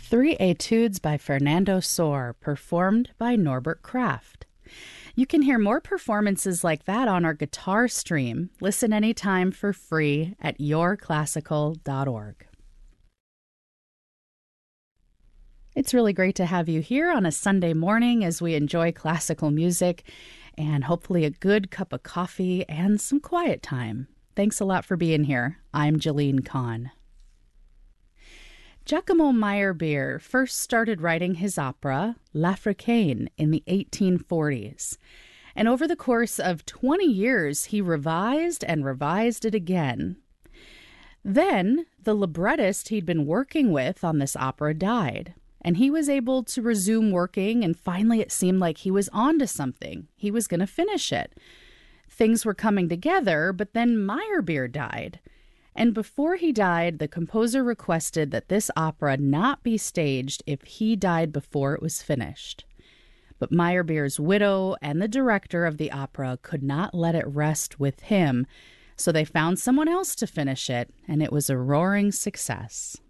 Three Etudes by Fernando Sor, performed by Norbert Kraft. You can hear more performances like that on our guitar stream. Listen anytime for free at yourclassical.org. It's really great to have you here on a Sunday morning as we enjoy classical music and hopefully a good cup of coffee and some quiet time. Thanks a lot for being here. I'm Jalene Kahn. Giacomo Meyerbeer first started writing his opera, L'Africaine, in the 1840s. And over the course of 20 years, he revised and revised it again. Then, the librettist he'd been working with on this opera died, and he was able to resume working, and finally it seemed like he was onto something. He was going to finish it. Things were coming together, but then Meyerbeer died. And before he died, the composer requested that this opera not be staged if he died before it was finished. But Meyerbeer's widow and the director of the opera could not let it rest with him, so they found someone else to finish it, and it was a roaring success.